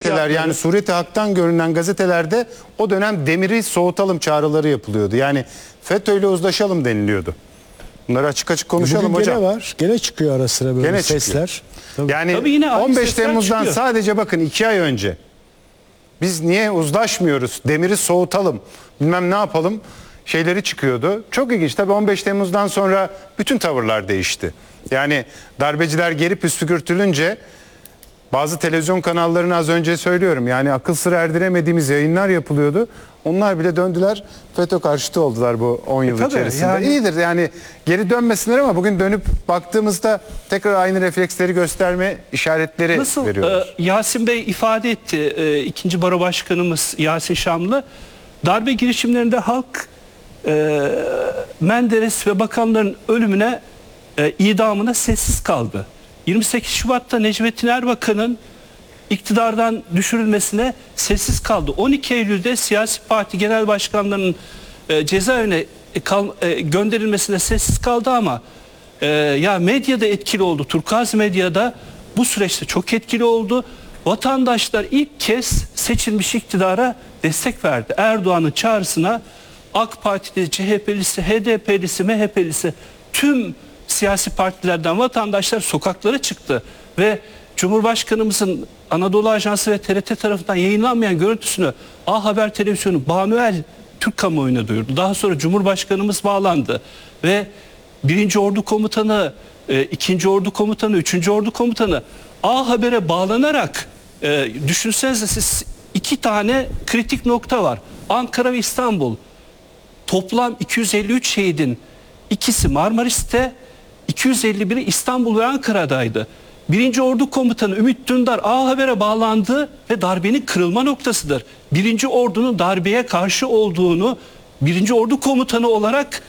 gazeteler, yani sureti haktan görünen gazetelerde o dönem demiri soğutalım çağrıları yapılıyordu. Yani FETÖ'yle uzlaşalım deniliyordu. Bunları açık açık konuşalım bugün hocam. Gene var. Gene çıkıyor ara sıra böyle Gene sesler. Tabii. Yani Tabii yine 15 Temmuz'dan çıkıyor. sadece bakın 2 ay önce biz niye uzlaşmıyoruz, demiri soğutalım, bilmem ne yapalım şeyleri çıkıyordu. Çok ilginç. Tabii 15 Temmuz'dan sonra bütün tavırlar değişti. Yani darbeciler geri püskürtülünce bazı televizyon kanallarına az önce söylüyorum, yani akıl sır erdiremediğimiz yayınlar yapılıyordu. Onlar bile döndüler FETÖ karşıtı oldular bu 10 yıl tabii, içerisinde. yani... İyidir yani geri dönmesinler ama bugün dönüp baktığımızda tekrar aynı refleksleri gösterme işaretleri Nasıl veriyorlar. Yasin Bey ifade etti, 2. Baro Başkanımız Yasin Şamlı, darbe girişimlerinde halk Menderes ve bakanların ölümüne, idamına sessiz kaldı. 28 Şubat'ta Necmettin Erbakan'ın iktidardan düşürülmesine sessiz kaldı. 12 Eylül'de siyasi parti genel başkanlarının cezaevine gönderilmesine sessiz kaldı ama ya medyada etkili oldu. Turkuaz medyada bu süreçte çok etkili oldu. Vatandaşlar ilk kez seçilmiş iktidara destek verdi. Erdoğan'ın çağrısına AK Parti'de, CHP'lisi, HDP'lisi, MHP'lisi tüm siyasi partilerden vatandaşlar sokaklara çıktı ve Cumhurbaşkanımızın Anadolu Ajansı ve TRT tarafından yayınlanmayan görüntüsünü A Haber Televizyonu Banuel Türk kamuoyuna duyurdu. Daha sonra Cumhurbaşkanımız bağlandı ve 1. Ordu Komutanı, 2. Ordu Komutanı, 3. Ordu Komutanı A Haber'e bağlanarak düşünsenize siz, 2 tane kritik nokta var. Ankara ve İstanbul. Toplam 253 şehidin ikisi Marmaris'te, 251'i İstanbul ve Ankara'daydı. 1. Ordu Komutanı Ümit Dündar A Haber'e bağlandı ve darbenin kırılma noktasıdır. 1. Ordu'nun darbeye karşı olduğunu 1. Ordu Komutanı olarak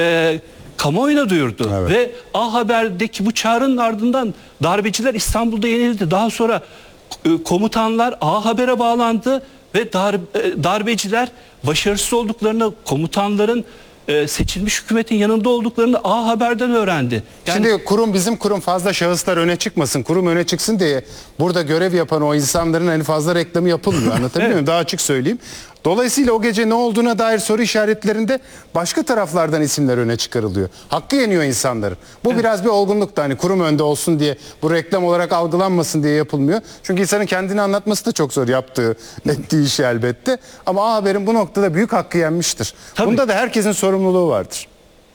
kamuoyuna duyurdu. Evet. Ve A Haber'deki bu çağrının ardından darbeciler İstanbul'da yenildi. Daha sonra komutanlar A Haber'e bağlandı ve darbeciler başarısız olduklarını, komutanların seçilmiş hükümetin yanında olduklarını A Haber'den öğrendi. Yani... Şimdi kurum, bizim kurum fazla şahıslar öne çıkmasın, kurum öne çıksın diye burada görev yapan o insanların hani fazla reklamı yapılmıyor. Anlatabiliyor muyum? Daha açık söyleyeyim. Dolayısıyla o gece ne olduğuna dair soru işaretlerinde başka taraflardan isimler öne çıkarılıyor. Hakkı yeniyor insanların. Bu biraz bir olgunluk da, hani kurum önde olsun diye, bu reklam olarak algılanmasın diye yapılmıyor. Çünkü insanın kendini anlatması da çok zor, yaptığı, ettiği işi elbette. Ama A Haber'in bu noktada büyük hakkı yenmiştir. Tabii. Bunda da herkesin sorumluluğu vardır.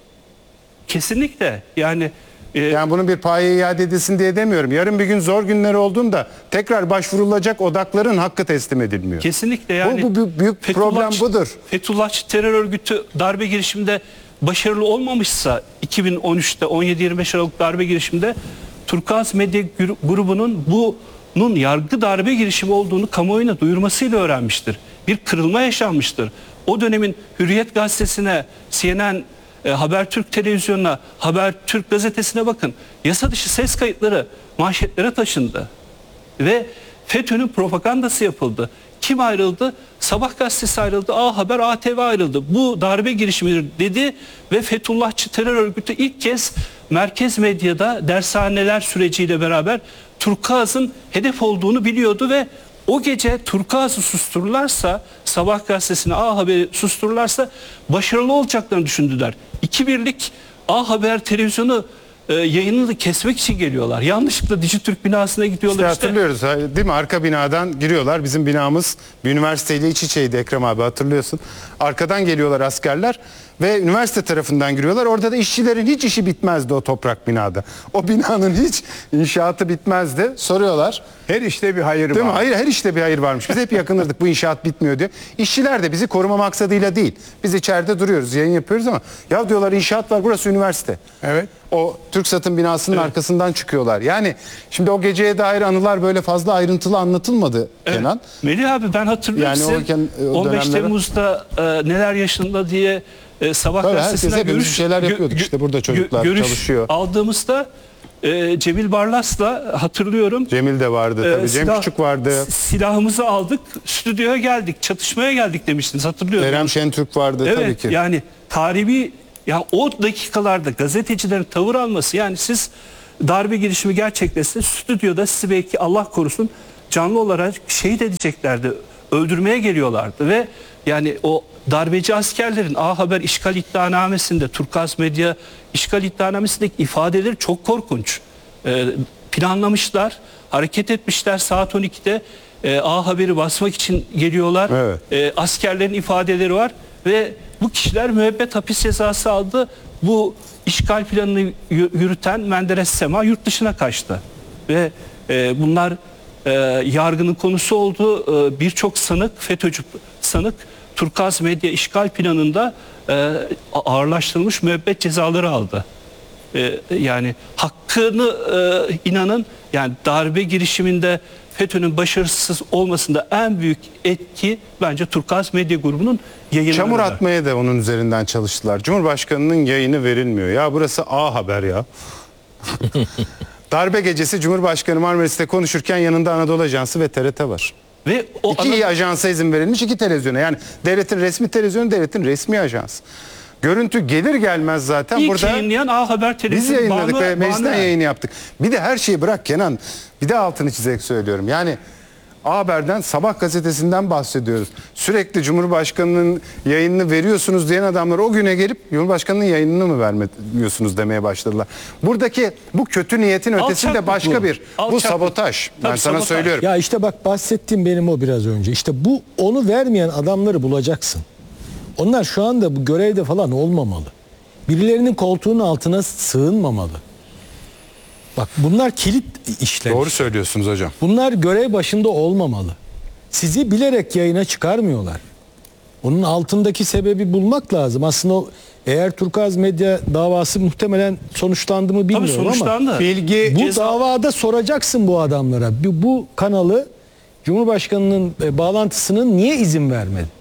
Kesinlikle yani... Yani bunun bir payı iade edilsin diye demiyorum. Yarın bir gün zor günleri olduğunda tekrar başvurulacak odakların hakkı teslim edilmiyor. Kesinlikle yani. Bu büyük problem budur. Fethullahçı terör örgütü darbe girişiminde başarılı olmamışsa 2013'te 17-25 Aralık darbe girişiminde Turkuaz Medya grubunun bunun yargı darbe girişimi olduğunu kamuoyuna duyurmasıyla öğrenmiştir. Bir kırılma yaşanmıştır. O dönemin Hürriyet gazetesine, CNN, Habertürk televizyonuna, Habertürk gazetesine bakın. Yasa dışı ses kayıtları manşetlere taşındı. Ve FETÖ'nün propagandası yapıldı. Kim ayrıldı? Sabah gazetesi ayrıldı, A Haber, ATV ayrıldı. Bu darbe girişimidir dedi ve Fethullahçı terör örgütü ilk kez merkez medyada dershaneler süreciyle beraber Turkuaz'ın hedef olduğunu biliyordu ve o gece Turkuaz'ı sustururlarsa, Sabah gazetesini, A Haber'i sustururlarsa başarılı olacaklarını düşündüler. 2-1'lik A Haber televizyonu yayınını kesmek için geliyorlar. Yanlışlıkla Dijitürk binasına gidiyorlar. İşte hatırlıyoruz değil mi? Arka binadan giriyorlar. Bizim binamız bir üniversiteyle iç içeydi, Ekrem abi, hatırlıyorsun. Arkadan geliyorlar askerler ve üniversite tarafından giriyorlar. Orada da işçilerin hiç işi bitmezdi o toprak binada. O binanın hiç inşaatı bitmezdi. Soruyorlar. Her işte bir hayır değil var. Mi? Hayır, her işte bir hayır varmış. Biz hep yakınırdık, bu inşaat bitmiyor diyor. İşçiler de bizi koruma maksadıyla değil. Biz içeride duruyoruz, yayın yapıyoruz ama ya diyorlar inşaat var, burası üniversite. Evet. O TürkSat'ın binasının arkasından çıkıyorlar. Yani şimdi o geceye dair anılar böyle fazla ayrıntılı anlatılmadı Kenan. Melih abi, ben hatırlıyorum yani o 15 dönemlere... Temmuz'da neler yaşandı diye Sabah gazetesine görüş şeyler yapıyorduk işte, burada çocuklar çalışıyor. Aldığımızda Cemil Barlas'la hatırlıyorum. Cemil de vardı tabii. Cem Küçük vardı. Silahımızı aldık, stüdyoya geldik, çatışmaya geldik demiştiniz, hatırlıyorum. Kerem Şentürk vardı, evet, tabii ki. Yani tarihi, yani o dakikalarda gazetecilerin tavır alması, yani siz darbe girişimi gerçekleşse stüdyoda sizi belki Allah korusun canlı olarak şehit edeceklerdi. Öldürmeye geliyorlardı ve yani o darbeci askerlerin A Haber işgal iddianamesinde, Turkuaz Medya işgal iddianamesindeki ifadeleri çok korkunç. Planlamışlar, hareket etmişler saat 12'de A Haber'i basmak için geliyorlar. Evet. Askerlerin ifadeleri var ve bu kişiler müebbet hapis cezası aldı. Bu işgal planını yürüten Menderes Sema yurt dışına kaçtı. Ve bunlar yargının konusu oldu. Birçok sanık, FETÖ'cü sanık Turkuaz Medya işgal planında ağırlaştırılmış müebbet cezaları aldı. Yani hakkını inanın, yani darbe girişiminde FETÖ'nün başarısız olmasında en büyük etki bence Turkuaz Medya Grubu'nun yayınları. Çamur atmaya da onun üzerinden çalıştılar. Cumhurbaşkanının yayını verilmiyor. Ya burası A Haber ya. Darbe gecesi Cumhurbaşkanı Marmaris'te konuşurken yanında Anadolu Ajansı ve TRT var. Ve o İki ajansa izin verilmiş, iki televizyona. Yani devletin resmi televizyonu, devletin resmi ajans. Görüntü gelir gelmez zaten İlk burada yayınlayan A Haber biz televizyonu. yayınladık ve meclisten yayını yaptık. Bir de her şeyi bırak Kenan. Bir de altını çizerek söylüyorum. Yani A Haber'den, Sabah gazetesinden bahsediyoruz. Sürekli Cumhurbaşkanı'nın yayınını veriyorsunuz diyen adamlar o güne gelip Cumhurbaşkanı'nın yayınını mı vermiyorsunuz demeye başladılar. Buradaki bu kötü niyetin ötesinde Alçaklık başka bu. bir. Bu Alçaklık. sabotaj. Ben Tabii, sana sabotaj. söylüyorum. Ya işte bak bahsettiğim benim o biraz önce. İşte bu onu vermeyen adamları bulacaksın. Onlar şu anda bu görevde falan olmamalı. Birilerinin koltuğunun altına sığınmamalı. Bak bunlar kilit işler. Doğru söylüyorsunuz hocam. Bunlar görev başında olmamalı. Sizi bilerek yayına çıkarmıyorlar. Onun altındaki sebebi bulmak lazım. Aslında eğer Turkuaz Medya davası muhtemelen sonuçlandı mı bilmiyorum sonuçlandı. ama Bilgi bu davada soracaksın bu adamlara. Bu kanalı Cumhurbaşkanı'nın bağlantısının niye izin vermedi?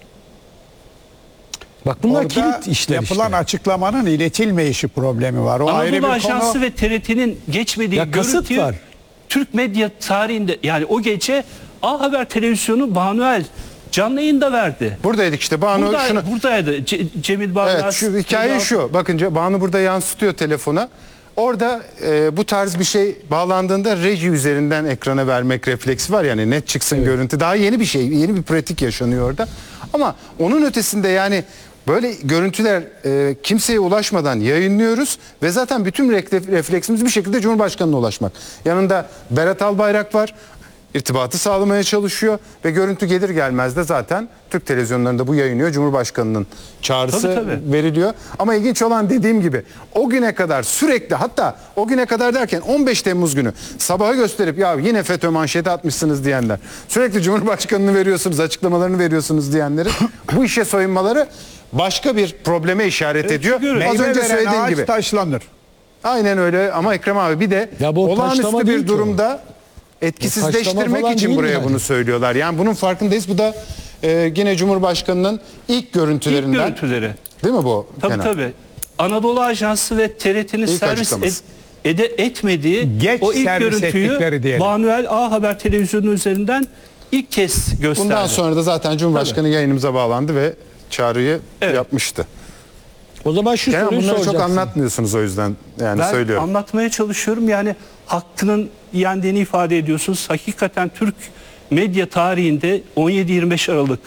Bak bunlar orada kilit işler yapılan işte. açıklamanın iletilmeyişi problemi var. O ayrı bir Anadolu Ajansı konu. ve TRT'nin geçmediği Ya kasıt görüntüyü var. Türk medya tarihinde, yani o gece A Haber televizyonu Banuel canlı yayında verdi. Buradaydık işte. Banu şunu... Buradaydı. Cemil Barlas. Evet, şu hikaye şu. Bakın Banu burada yansıtıyor telefona. Orada bu tarz bir şey bağlandığında reji üzerinden ekrana vermek refleksi var. Yani net çıksın görüntü. Daha yeni bir şey, yeni bir pratik yaşanıyor orada. Ama onun ötesinde yani böyle görüntüler kimseye ulaşmadan yayınlıyoruz ve zaten bütün refleksimiz bir şekilde Cumhurbaşkanı'na ulaşmak. Yanında Berat Albayrak var. İrtibatı sağlamaya çalışıyor ve görüntü gelir gelmez de zaten Türk televizyonlarında bu yayınlıyor. Cumhurbaşkanının çağrısı Tabii. veriliyor. Ama ilginç olan dediğim gibi o güne kadar sürekli, hatta o güne kadar derken 15 Temmuz günü sabahı gösterip ya yine FETÖ manşeti atmışsınız diyenler, sürekli Cumhurbaşkanını veriyorsunuz, açıklamalarını veriyorsunuz diyenlerin bu işe soyunmaları başka bir probleme işaret ediyor. Az Meyve önce veren söylediğim ağaç gibi. taşlanır. Aynen öyle ama Ekrem abi bir de Ya bu olağanüstü taşlama değil bir ki o. durumda Taşlama etkisizleştirmek falan için değil buraya yani. bunu söylüyorlar. Yani bunun farkındayız. Bu da yine Cumhurbaşkanı'nın ilk görüntülerinden. İlk görüntüleri. Değil mi bu? Tabii Kenan? tabii. Anadolu Ajansı ve TRT'nin İlk servis açıklaması. etmediği Geç o ilk servis ettikleri görüntüyü diyelim. Banuel A Haber televizyonu üzerinden ilk kez gösterdi. Bundan sonra da zaten Cumhurbaşkanı yayınımıza bağlandı ve çağrıyı Evet. yapmıştı. O zaman şu Kenan soruyu bunları çok soracaksın. anlatmıyorsunuz o yüzden yani Ben söylüyorum. anlatmaya çalışıyorum. Yani hakkının yendiğini ifade ediyorsunuz. Hakikaten Türk medya tarihinde 17-25 Aralık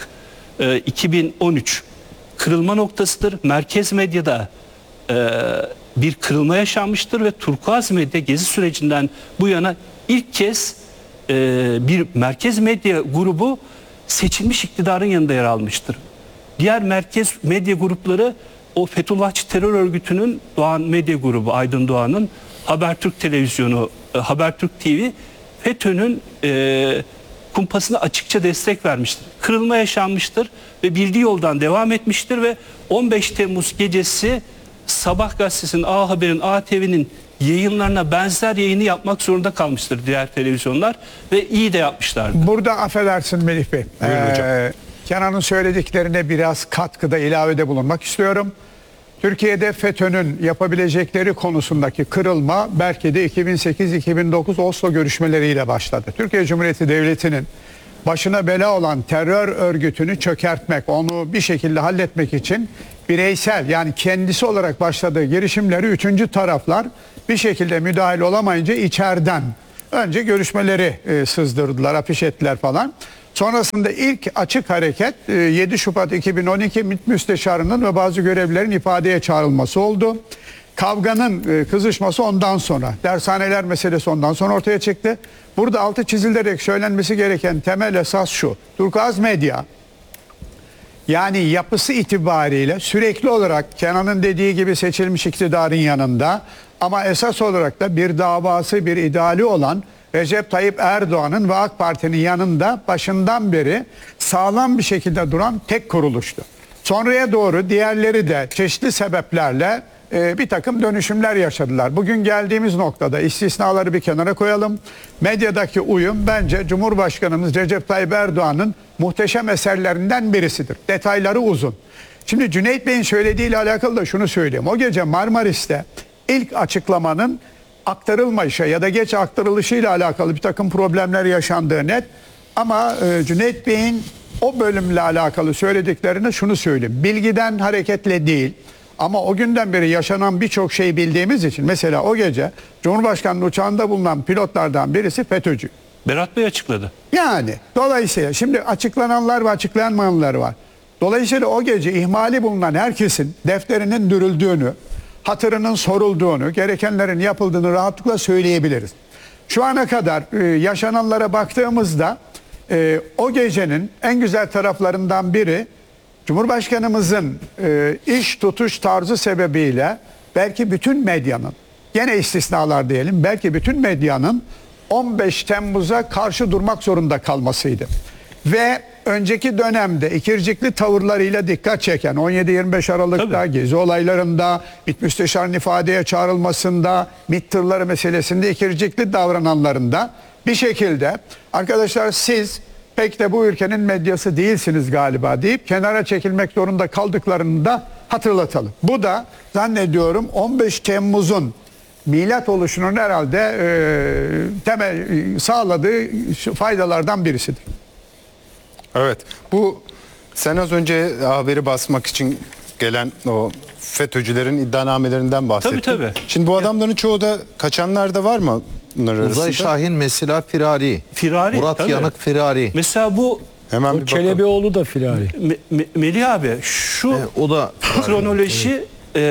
2013 kırılma noktasıdır. Merkez medyada bir kırılma yaşanmıştır ve Turkuaz Medya Gezi sürecinden bu yana ilk kez bir merkez medya grubu seçilmiş iktidarın yanında yer almıştır. Diğer merkez medya grupları o Fethullahçı terör örgütünün Doğan Medya Grubu, Aydın Doğan'ın, Habertürk Televizyonu, Habertürk TV, FETÖ'nün kumpasına açıkça destek vermiştir. Kırılma yaşanmıştır ve bildiği yoldan devam etmiştir ve 15 Temmuz gecesi Sabah gazetesinin, A Haber'in, ATV'nin yayınlarına benzer yayını yapmak zorunda kalmıştır diğer televizyonlar ve iyi de yapmışlardı. Burada affedersin Melih Bey. Buyurun hocam. Kenan'ın söylediklerine biraz katkıda, ilavede bulunmak istiyorum. Türkiye'de FETÖ'nün yapabilecekleri konusundaki kırılma belki de 2008-2009 Oslo görüşmeleriyle başladı. Türkiye Cumhuriyeti Devleti'nin başına bela olan terör örgütünü çökertmek, onu bir şekilde halletmek için bireysel, yani kendisi olarak başladığı girişimleri üçüncü taraflar bir şekilde müdahil olamayınca içeriden Önce görüşmeleri sızdırdılar, afiş ettiler falan. Sonrasında ilk açık hareket 7 Şubat 2012 MİT Müsteşarı'nın ve bazı görevlilerin ifadeye çağrılması oldu. Kavganın kızışması ondan sonra, dershaneler meselesi ondan sonra ortaya çıktı. Burada altı çizilerek söylenmesi gereken temel esas şu: Turkuaz Medya, yani yapısı itibariyle sürekli olarak Kenan'ın dediği gibi seçilmiş iktidarın yanında, ama esas olarak da bir davası, bir ideali olan Recep Tayyip Erdoğan'ın ve AK Parti'nin yanında başından beri sağlam bir şekilde duran tek kuruluştu. Sonraya doğru diğerleri de çeşitli sebeplerle bir takım dönüşümler yaşadılar. Bugün geldiğimiz noktada istisnaları bir kenara koyalım. Medyadaki uyum bence Cumhurbaşkanımız Recep Tayyip Erdoğan'ın muhteşem eserlerinden birisidir. Detayları uzun. Şimdi Cüneyt Bey'in söylediğiyle alakalı da şunu söyleyeyim. O gece Marmaris'te ilk açıklamanın aktarılmayışa ya da geç aktarılışıyla alakalı bir takım problemler yaşandığı net. Ama Cüneyt Bey'in o bölümle alakalı söylediklerine şunu söyleyeyim. Bilgiden hareketle değil, ama o günden beri yaşanan birçok şey bildiğimiz için, mesela o gece Cumhurbaşkanı'nın uçağında bulunan pilotlardan birisi FETÖ'cü. Berat Bey açıkladı. Yani dolayısıyla şimdi açıklananlar ve açıklanmayanlar var. Dolayısıyla o gece ihmali bulunan herkesin defterinin dürüldüğünü, hatırının sorulduğunu, gerekenlerin yapıldığını rahatlıkla söyleyebiliriz. Şu ana kadar yaşananlara baktığımızda o gecenin en güzel taraflarından biri, Cumhurbaşkanımızın iş tutuş tarzı sebebiyle belki bütün medyanın, gene istisnalar diyelim, belki bütün medyanın 15 Temmuz'a karşı durmak zorunda kalmasıydı. Ve önceki dönemde ikircikli tavırlarıyla dikkat çeken 17-25 Aralık'ta Tabii. gezi olaylarında, MİT Müsteşarı'nın ifadeye çağrılmasında, MİT tırları meselesinde ikircikli davrananlarında bir şekilde arkadaşlar siz pek de bu ülkenin medyası değilsiniz galiba deyip kenara çekilmek zorunda kaldıklarını da hatırlatalım. Bu da zannediyorum 15 Temmuz'un milat oluşunun herhalde temel sağladığı faydalardan birisidir. Evet. Bu sen az önce haberi basmak için gelen o FETÖ'cülerin iddianamelerinden bahsettin. Tabii. Şimdi bu adamların çoğu da kaçanlar da var mı bunlar arasında? Uzay Şahin mesela firari. Firari, Murat tabii. Yanık firari. Mesela bu Hemen bir O bakalım. Çelebioğlu da firari. Melih abi şu O da kronoloji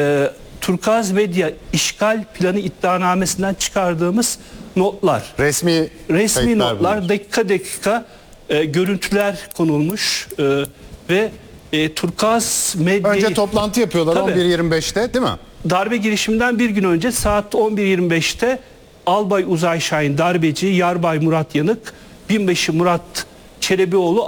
Turkuaz Medya işgal planı iddianamesinden çıkardığımız notlar. Resmi Resmi kayıtlar notlar, bunlar. dakika dakika görüntüler konulmuş ve Turkuaz Medya Önce toplantı yapıyorlar Tabii. 11.25'te değil mi? darbe girişiminden bir gün önce saat 11.25'te Albay Uzay Şahin darbeci, Yarbay Murat Yanık, binbaşı Murat Çelebioğlu,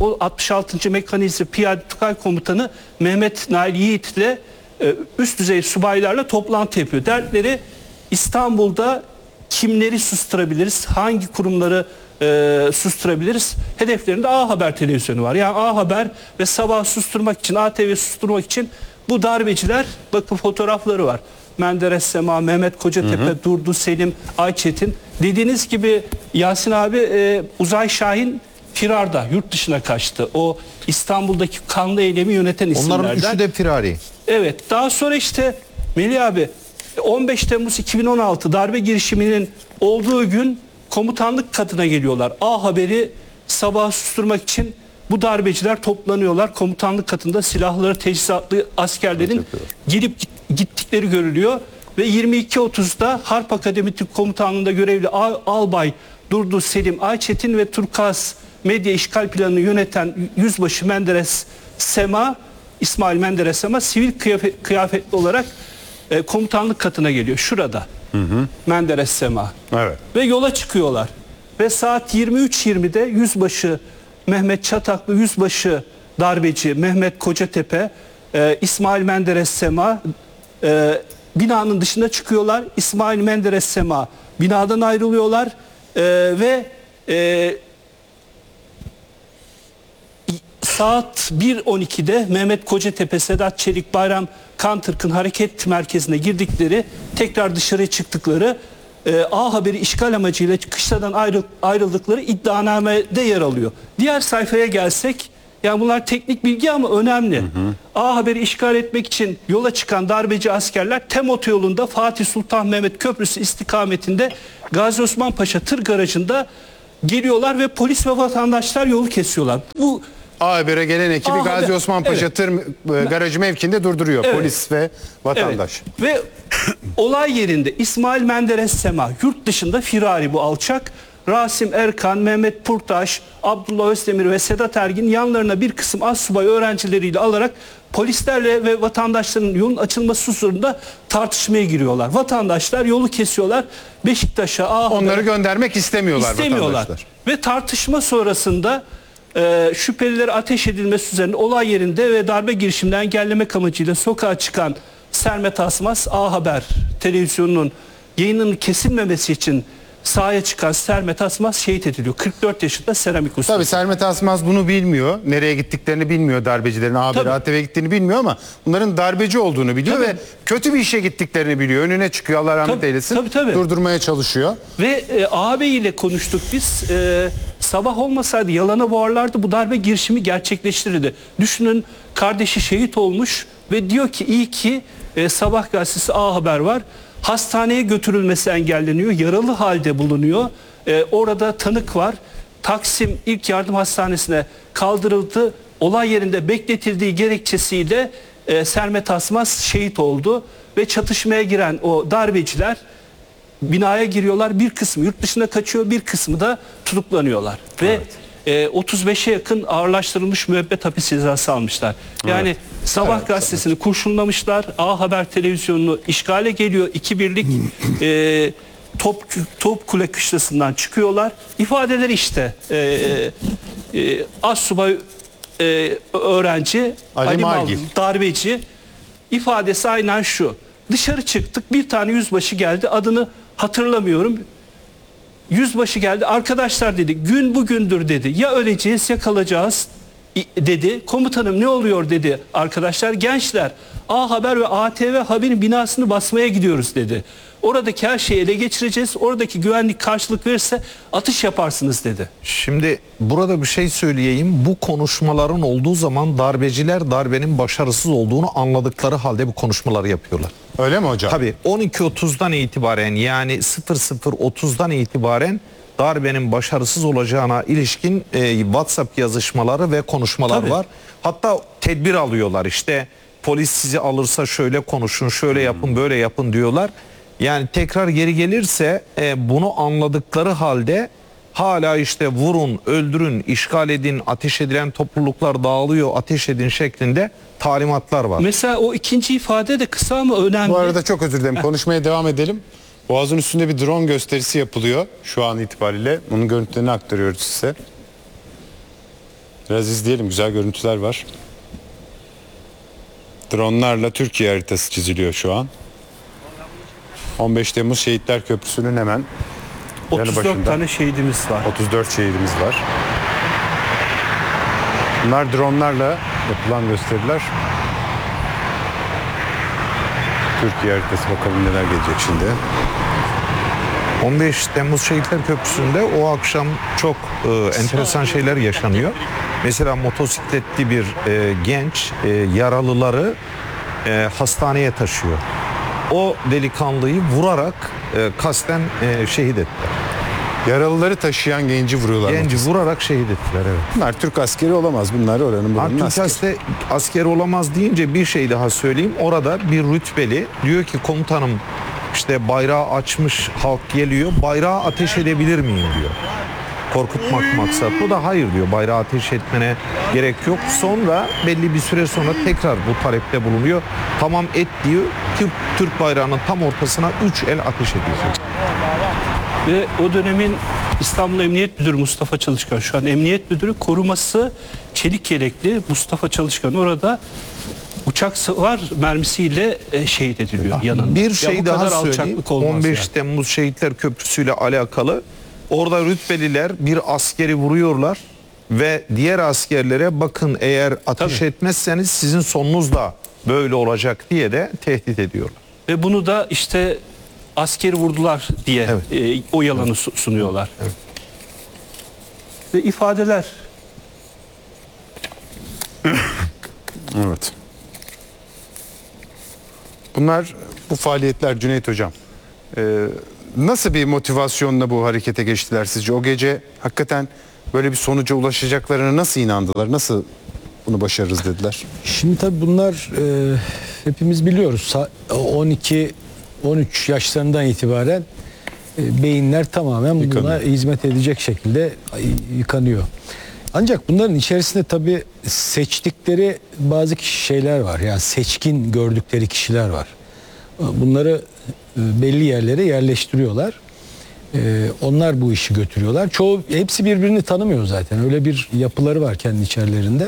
66. Mekanizma Piyade Tugay Komutanı Mehmet Nail Yiğit ile üst düzey subaylarla toplantı yapıyor. Dertleri İstanbul'da kimleri susturabiliriz, hangi kurumları susturabiliriz? Hedeflerinde A Haber televizyonu var. Yani A Haber ve Sabah susturmak için, ATV susturmak için bu darbeciler, bakın fotoğrafları var. Menderes Sema, Mehmet Kocatepe, Durdu Selim, Ayçetin. Dediğiniz gibi Yasin abi Uzay Şahin firarda, yurt dışına kaçtı. O İstanbul'daki kanlı eylemi yöneten isimlerden. onların üçü de firari. Evet, daha sonra işte Melih abi 15 Temmuz 2016 darbe girişiminin olduğu gün komutanlık katına geliyorlar. A Haber'i sabah susturmak için bu darbeciler toplanıyorlar. Komutanlık katında silahları, teçhizatlı askerlerin gelip gittikleri görülüyor. Ve 22.30'da Harp Akademi Türk Komutanlığı'nda görevli Albay Durdu Selim Ayçetin ve Turkuaz Medya işgal planını yöneten Yüzbaşı Menderes Sema, İsmail Menderes Sema sivil kıyafetli olarak komutanlık katına geliyor. Şurada. Menderes Sema. Evet. Ve yola çıkıyorlar. Ve saat 23.20'de Yüzbaşı Mehmet Çataklı, Yüzbaşı darbeci Mehmet Kocatepe, İsmail Menderes Sema binanın dışına çıkıyorlar. İsmail Menderes Sema binadan ayrılıyorlar ve saat 1.12'de Mehmet Kocatepe, Sedat Çelik, Bayram Kantırk'ın hareket merkezine girdikleri, tekrar dışarıya çıktıkları, A Haber'i işgal amacıyla kışladan ayrıldıkları iddianamede yer alıyor. Diğer sayfaya gelsek Yani bunlar teknik bilgi ama önemli. A Haber'i işgal etmek için yola çıkan darbeci askerler TEM otoyolunda Fatih Sultan Mehmet Köprüsü istikametinde Gazi Osman Paşa tır garajında geliyorlar ve polis ve vatandaşlar yolu kesiyorlar. Bu A Haber'e gelen ekibi A Gazi Haber- Osman Paşa Evet. tır garajı mevkinde durduruyor. Evet. Polis ve vatandaş. Evet. Ve olay yerinde İsmail Menderes Sema, yurt dışında firari bu alçak. Rasim Erkan, Mehmet Purtaş, Abdullah Özdemir ve Sedat Ergin yanlarına bir kısım astsubay öğrencileriyle alarak polislerle ve vatandaşların yolun açılması hususunda tartışmaya giriyorlar. Vatandaşlar yolu kesiyorlar. Beşiktaş'a, Onları göndermek istemiyorlar vatandaşlar. Ve tartışma sonrasında şüphelileri ateş edilmesi üzerine olay yerinde ve darbe girişimini engellemek amacıyla sokağa çıkan Sermet Asmaz, A Haber televizyonunun yayının kesilmemesi için sahaya çıkan Sermet Asmaz şehit ediliyor. 44 yaşında seramik ustası. Tabii Sermet Asmaz bunu bilmiyor. Nereye gittiklerini bilmiyor darbecilerin. A Haber, Tabii. ATV'ye gittiğini bilmiyor ama bunların darbeci olduğunu biliyor Tabii. ve kötü bir işe gittiklerini biliyor. Önüne çıkıyor, Allah rahmet Tabii, eylesin. tabii. Durdurmaya çalışıyor. Ve ağabey ile konuştuk biz. Sabah olmasaydı yalana boğarlardı, bu darbe girişimi gerçekleştirirdi. Düşünün, kardeşi şehit olmuş ve diyor ki iyi ki Sabah gazetesi A Haber var. Hastaneye götürülmesi engelleniyor. Yaralı halde bulunuyor. Orada tanık var. Taksim İlk Yardım Hastanesi'ne kaldırıldı. Olay yerinde bekletildiği gerekçesiyle Sermet Asmaz şehit oldu. Ve çatışmaya giren o darbeciler binaya giriyorlar. Bir kısmı yurt dışına kaçıyor, bir kısmı da tutuklanıyorlar. Ve 35'e yakın ağırlaştırılmış müebbet hapis cezası almışlar. Yani Sabah gazetesini kurşunlamışlar. A Haber televizyonunu işgale geliyor. 2 birlik Topkule kışlasından çıkıyorlar. İfadeleri işte astsubay öğrenci Ali Malgil. Malgil, darbeci, ifadesi aynen şu: dışarı çıktık, bir tane yüzbaşı geldi, adını hatırlamıyorum. Yüzbaşı geldi, arkadaşlar dedi, gün bugündür dedi, ya öleceğiz ya kalacağız dedi. Komutanım ne oluyor dedi arkadaşlar. Gençler, A Haber ve ATV Haber'in binasını basmaya gidiyoruz dedi. Oradaki her şeyi ele geçireceğiz, oradaki güvenlik karşılık verirse atış yaparsınız dedi. Şimdi burada bir şey söyleyeyim. Bu konuşmaların olduğu zaman darbeciler darbenin başarısız olduğunu anladıkları halde bu konuşmaları yapıyorlar. Öyle mi hocam? Tabii 12.30'dan itibaren, yani 00.30'dan itibaren darbenin başarısız olacağına ilişkin WhatsApp yazışmaları ve konuşmalar Tabii. var. Hatta tedbir alıyorlar, işte polis sizi alırsa şöyle konuşun, şöyle yapın, böyle yapın diyorlar. Yani tekrar geri gelirse bunu anladıkları halde hala işte vurun, öldürün, işgal edin, ateş edilen topluluklar dağılıyor, ateş edin şeklinde talimatlar var. Mesela o ikinci ifade de kısa ama önemli. Bu arada çok özür dilerim. Konuşmaya devam edelim. Boğaz'ın üstünde bir drone gösterisi yapılıyor şu an itibariyle. Onun görüntülerini aktarıyoruz size. Biraz izleyelim. Güzel görüntüler var. Dronlarla Türkiye haritası çiziliyor şu an. 15 Temmuz Şehitler Köprüsü'nün hemen 34 tane şehidimiz var. 34 şehidimiz var. Bunlar dronlarla yapılan gösteriler. Türkiye haritası, bakalım neler gelecek şimdi. 15 Temmuz Şehitler Köprüsü'nde o akşam çok enteresan şeyler yaşanıyor. Mesela motosikletli bir genç yaralıları hastaneye taşıyor. O delikanlıyı vurarak kasten şehit ettiler. Yaralıları taşıyan genci vuruyorlar. Genci vurarak şehit ettiler, evet. Bunlar Türk askeri olamaz. Bunlar oranın buranın Türk askeri. asker olamaz deyince bir şey daha söyleyeyim. Orada bir rütbeli diyor ki komutanım, işte bayrağı açmış halk geliyor, bayrağı ateş edebilir miyim diyor. Korkutmak maksatlı. O da hayır diyor, bayrağı ateş etmene gerek yok. Sonra belli bir süre sonra tekrar bu talepte bulunuyor. Tamam et diyor. Türk bayrağının tam ortasına 3 el ateş ediyor. Ve o dönemin İstanbul Emniyet Müdürü Mustafa Çalışkan, şu an Emniyet Müdürü, koruması çelik yelekli Mustafa Çalışkan orada uçak savar mermisiyle şehit ediliyor yanında. Bir Ya şey bu daha kadar söyleyeyim. alçaklık olmaz 15 yani. Temmuz Şehitler Köprüsü ile alakalı orada rütbeliler bir askeri vuruyorlar ve diğer askerlere bakın eğer ateş Tabii. etmezseniz sizin sonunuz da böyle olacak diye de tehdit ediyorlar. Ve bunu da işte askeri vurdular diye o yalanı sunuyorlar. Evet. Ve ifadeler. Evet. Bunlar, bu faaliyetler Cüneyt Hocam, nasıl bir motivasyonla bu harekete geçtiler sizce? O gece hakikaten böyle bir sonuca ulaşacaklarına nasıl inandılar? Nasıl bunu başarırız dediler? Şimdi tabii bunlar hepimiz biliyoruz. 12-13 yaşlarından itibaren beyinler tamamen buna Yıkanıyor. hizmet edecek şekilde yıkanıyor. Ancak bunların içerisinde tabii seçtikleri bazı şeyler var. Yani seçkin gördükleri kişiler var. Bunları belli yerlere yerleştiriyorlar. Onlar bu işi götürüyorlar. Hepsi birbirini tanımıyor zaten. Öyle bir yapıları var kendi içerilerinde.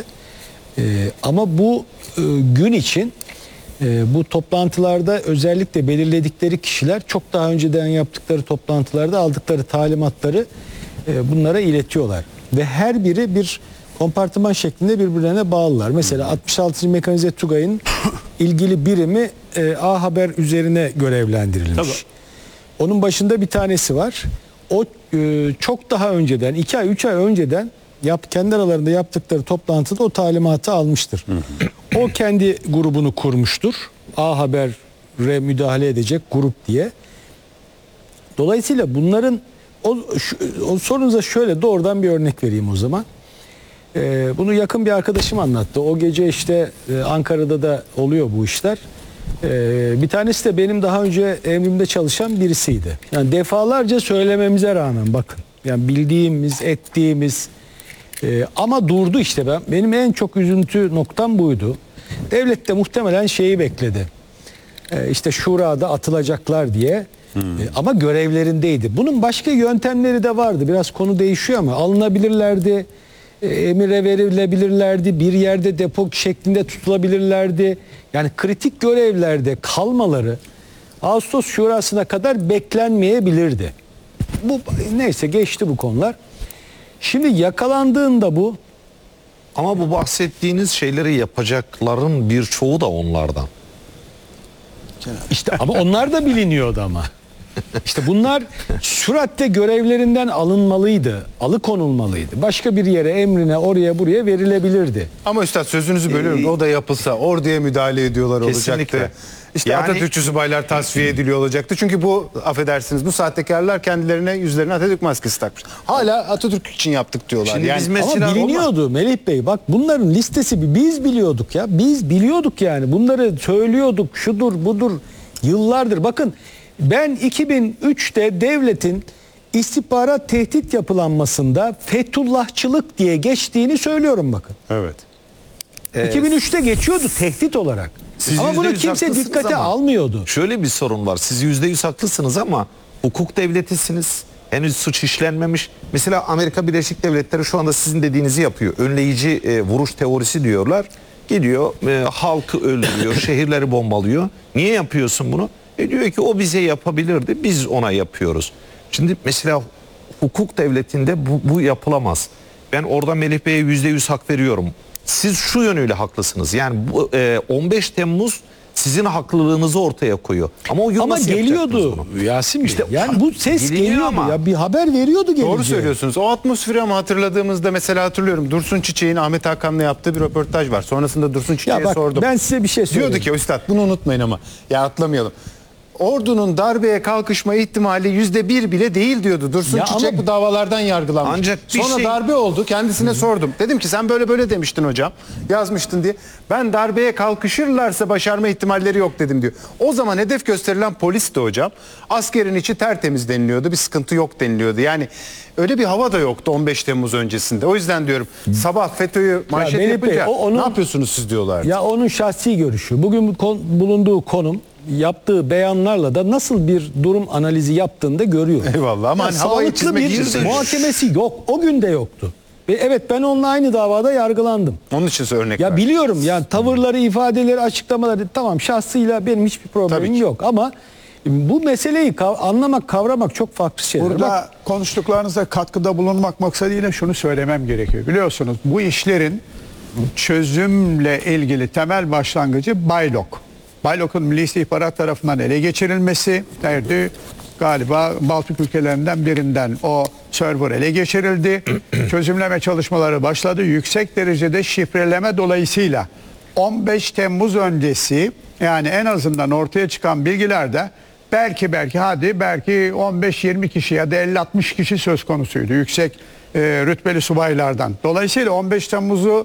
Ama bu gün için bu toplantılarda özellikle belirledikleri kişiler çok daha önceden yaptıkları toplantılarda aldıkları talimatları bunlara iletiyorlar. Ve her biri bir kompartıman şeklinde birbirlerine bağlılar. Mesela 66. Mekanize Tugay'ın ilgili birimi A Haber üzerine görevlendirilmiş. Tabii. Onun başında bir tanesi var. O çok daha önceden 2 ay 3 ay önceden kendi aralarında yaptıkları toplantıda o talimatı almıştır. O kendi grubunu kurmuştur. A Haber'e müdahale edecek grup diye. Dolayısıyla bunların o sorunuza şöyle doğrudan bir örnek vereyim o zaman. Bunu yakın bir arkadaşım anlattı. O gece işte Ankara'da da oluyor bu işler. Bir tanesi de benim daha önce emrimde çalışan birisiydi. Yani defalarca söylememize rağmen bakın. Yani bildiğimiz, ettiğimiz ama durdu işte benim en çok üzüntü noktam buydu. Devlet de muhtemelen şeyi bekledi. İşte şurada atılacaklar diye. Ama görevlerindeydi. Bunun başka yöntemleri de vardı. Biraz konu değişiyor ama alınabilirlerdi. Emire verilebilirlerdi. Bir yerde depo şeklinde tutulabilirlerdi. Yani kritik görevlerde kalmaları Ağustos Şurası'na kadar beklenmeyebilirdi. Bu neyse geçti bu konular. Şimdi yakalandığında bu Ama bu bahsettiğiniz şeyleri yapacakların birçoğu da onlardan. işte ama onlar da biliniyordu ama. İşte bunlar süratle görevlerinden alınmalıydı, alıkonulmalıydı. Başka bir yere, emrine, oraya buraya verilebilirdi. Ama üstad sözünüzü bölüyorum. O da yapılsa orduya müdahale ediyorlar Kesinlikle. olacaktı. İşte Yani- Atatürkçü subaylar tasfiye ediliyor olacaktı. Çünkü bu, affedersiniz, bu sahtekarlar kendilerine yüzlerine Atatürk maskesi takmış. Hala Atatürk için yaptık diyorlar. Şimdi yani biz mesela Ama biliniyordu Melih Bey. Bak bunların listesi biz biliyorduk ya. Biz biliyorduk yani. Bunları söylüyorduk. Şudur budur. Yıllardır. Bakın ben 2003'te devletin istihbarat tehdit yapılanmasında Fethullahçılık diye geçtiğini söylüyorum bakın. Evet. 2003'te geçiyordu tehdit olarak. Siz Ama bunu %100 kimse haklısınız dikkate ama almıyordu. Şöyle bir sorun var. Siz %100 haklısınız ama hukuk devletisiniz. Henüz suç işlenmemiş. Mesela Amerika Birleşik Devletleri şu anda sizin dediğinizi yapıyor. Önleyici vuruş teorisi diyorlar. Gidiyor halkı öldürüyor, şehirleri bombalıyor. Niye yapıyorsun bunu? Diyor ki o bize yapabilirdi, biz ona yapıyoruz. Şimdi mesela hukuk devletinde bu yapılamaz. Ben orada Melih Bey'e %100 hak veriyorum. Siz şu yönüyle haklısınız. Yani bu 15 Temmuz sizin haklılığınızı ortaya koyuyor. Ama o yıl Ama nasıl yapacaktınız geliyordu bunu? Yasin Bey. İşte yani bu ses biliniyor geliyordu ama. ya. Bir haber veriyordu geleceği. Doğru söylüyorsunuz. O atmosferi ama hatırladığımızda mesela hatırlıyorum. Dursun Çiçek'in Ahmet Hakan'la yaptığı bir röportaj var. Sonrasında Dursun Çiçek'e Ya bak sordum. ben size bir şey söyleyeyim. Diyordu ki üstad bunu unutmayın ama. Ya atlamayalım. Ordunun darbeye kalkışma ihtimali %1 bile değil diyordu. Dursun Ya Çiçek ama- bu davalardan yargılanmış. Ancak bir Sonra şey- darbe oldu. Kendisine sordum. Dedim ki sen böyle böyle demiştin hocam. Yazmıştın diye. Ben darbeye kalkışırlarsa başarma ihtimalleri yok dedim diyor. O zaman hedef gösterilen polisti hocam. Askerin içi tertemiz deniliyordu. Bir sıkıntı yok deniliyordu. Yani öyle bir hava da yoktu 15 Temmuz öncesinde. O yüzden diyorum sabah FETÖ'yü manşet Melih Bey, yapınca onun- ne yapıyorsunuz siz diyorlar. Ya onun şahsi görüşü. Bugün bulunduğu konum, yaptığı beyanlarla da nasıl bir durum analizi yaptığını da görüyor. Eyvallah ama Ya hani havayı sağlıklı çizmek için bir söylüyorum. muhakemesi yok. O gün de yoktu. Ve evet ben onunla aynı davada yargılandım. Onun için örnek Ya ver. biliyorum yani tavırları, ifadeleri, açıklamaları tamam şahsıyla benim hiçbir Tabii problemim ki. yok ama bu meseleyi anlamak, kavramak çok farklı şeyler. Burada Bak, konuştuklarınıza katkıda bulunmak maksadıyla şunu söylemem gerekiyor. Biliyorsunuz bu işlerin çözümle ilgili temel başlangıcı Baylok. Baylok'un Milli İstihbarat tarafından ele geçirilmesi, nerede? Galiba Baltık ülkelerinden birinden o server ele geçirildi. Çözümleme çalışmaları başladı. Yüksek derecede şifreleme dolayısıyla 15 Temmuz öncesi, yani en azından ortaya çıkan bilgilerde belki 15-20 kişi ya da 50-60 kişi söz konusuydu yüksek rütbeli subaylardan. Dolayısıyla 15 Temmuz'u